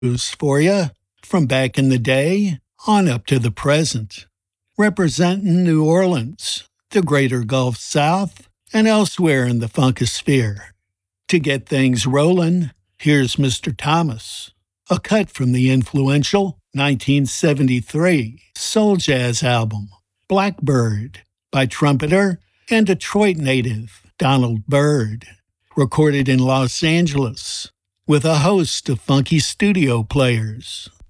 for you from back in the day on up to the present, representing New Orleans, the greater Gulf South, and elsewhere in the funkosphere. To get things rolling, here's Mr. Thomas, a cut from the influential 1973 soul jazz album, Blackbird, by trumpeter and Detroit native Donald Byrd, recorded in Los Angeles with a host of funky studio players